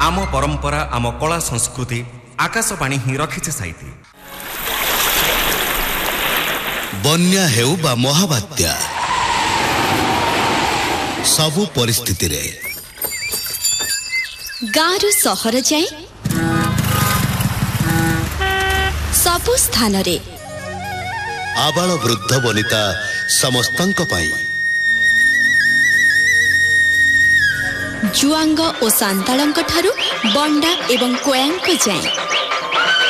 आम परंपरा आम कला संस्कृति आकाशवाणी ही रखिছে साइती। बन्या हेउ बा महाबात्या सबु परिस्थिति रे गाँव सहर जाए सबु स्थान रे आबाल वृद्ध वनिता समस्तंक पाई जुआंग और सांतालंक ठारू बंडा एवं कोयांक जाए